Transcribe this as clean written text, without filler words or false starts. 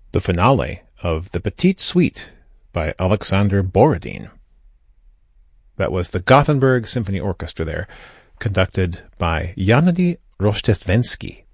the finale of the Petite Suite by Alexander Borodin. That was the Gothenburg Symphony Orchestra there, conducted by Yannity Rojestvensky.